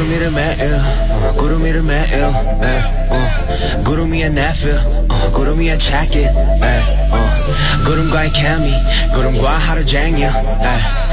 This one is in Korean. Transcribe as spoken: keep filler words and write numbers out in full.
구름 위를 매일 어, 구름 위를 매일 에, 어, 구름 위에 내 feel 어, 구름 위에 check it 에, 어, 구름과의 케미 구름과 하루 종일 에,